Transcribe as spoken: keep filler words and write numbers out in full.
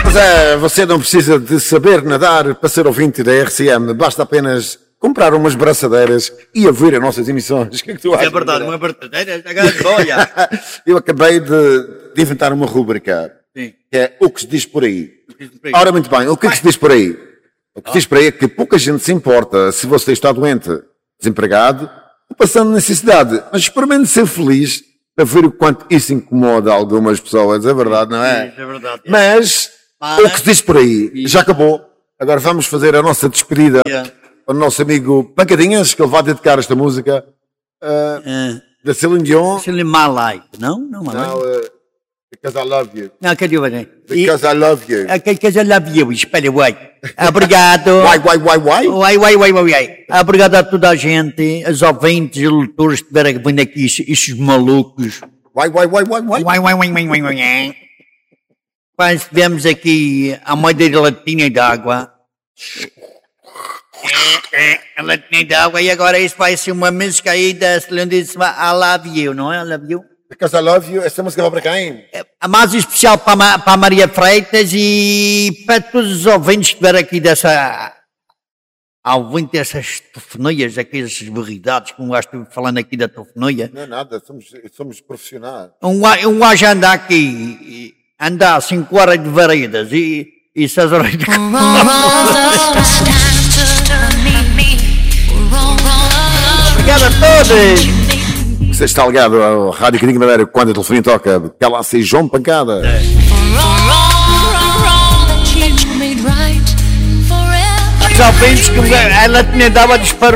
Mas é, você não precisa de saber nadar para ser ouvinte da R C M. Basta apenas comprar umas braçadeiras e ouvir as nossas emissões. O que é que tu achas? É verdade, uma braçadeira. Olha. Eu acabei de, de inventar uma rúbrica. Sim. Que é o que se diz por aí. Ora, muito bem, o que é que se diz por aí? O que se diz por aí é que pouca gente se importa se você está doente, desempregado, ou passando necessidade. Mas experimente ser feliz para ver o quanto isso incomoda algumas pessoas. É verdade, não é? Sim, é verdade. É. Mas, Mas o que se diz por aí já acabou. Agora vamos fazer a nossa despedida yeah. ao nosso amigo Pancadinhas, que ele vai dedicar esta música uh, uh, da Celine Dion. Celine Malay. Não? Não, Malay. Não, uh, Because I Love You. Não, cadê o bem? Because I Love You. Because I Love You. Espera, uai. Obrigado. Uai, uai, uai, uai. Uai, uai, uai, uai. Obrigado a toda a gente, os ouvintes e leitores que tiveram vindo aqui, estes malucos. Uai, uai, uai, uai, uai. Uai, uai, uai, uai, uai, uai. Quando estivemos aqui à moeda da latinha d'água. A latinha d'água, e agora isso vai ser uma música aí da Celine Dion, I Love You, não é? I Love You. Because I Love You, essa música vai para quem? A mais especial para, para a Maria Freitas e para todos os ouvintes que estiveram aqui dessa... Ouvinte dessas tofonoias, daquelas barridades, como eu estou falando aqui da tofonoia. Não é nada, somos, somos profissionais. Um, um gajo anda aqui, anda cinco horas de varedas e, e seis horas de... Obrigado a todos! Você está ligado ao Rádio Cadinho Madeira quando a telefonia toca. Cala se João Pancada. É. Os ouvintes que ela tinha dado a disparar.